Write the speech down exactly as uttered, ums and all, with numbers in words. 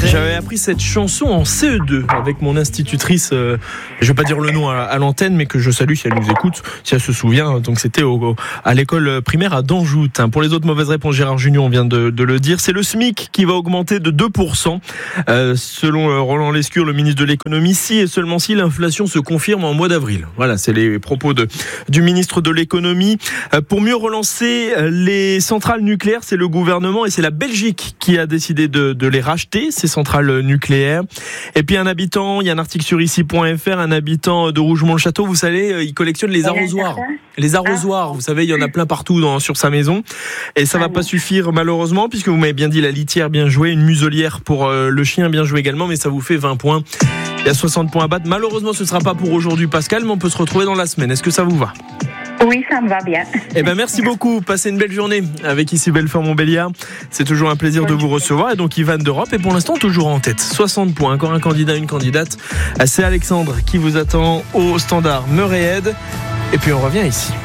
secret. J'avais appris cette chanson en C E deux avec mon institutrice, euh, je vais pas dire le nom à, à l'antenne, mais que je salue si elle nous écoute, si elle se souvient. Donc c'était au, au, à l'école primaire à Danjout. Pour les autres mauvaises réponses, Gérard Junior, on vient de, de le dire, c'est le SMIC qui va augmenter de deux pour cent. Euh, selon euh, Roland Lescure, le ministre de l'économie, si et seulement si l'inflation se confirme en mois d'avril. Voilà, c'est les propos de, du ministre de l'économie. Euh, pour mieux relancer les centrales nucléaires, c'est le gouvernement et c'est la Belgique qui a décidé de, de les racheter, ces centrales nucléaires. Et puis un habitant, il y a un article sur ici point f r, un habitant de Rougemont-le-Château, vous savez, il collectionne les arrosoirs. Les arrosoirs, vous savez, il y en a plein partout dans, sur sa maison. Et ça va pas suffire malheureusement, puisque vous m'avez bien dit la litière bien jouée, une muselière pour euh, le chien bien joué également, mais ça vous fait vingt points. Il y a soixante points à battre. Malheureusement, ce ne sera pas pour aujourd'hui, Pascal, mais on peut se retrouver dans la semaine. Est-ce que ça vous va ? Oui, ça me va bien. Eh ben, merci beaucoup. Passez une belle journée avec ici Belfort-Montbéliard. C'est toujours un plaisir de vous recevoir. Et donc, Ivan d'Europe est pour l'instant toujours en tête. soixante points. Encore un candidat, une candidate. C'est Alexandre qui vous attend au standard Meuré-Aide. Et puis, on revient ici.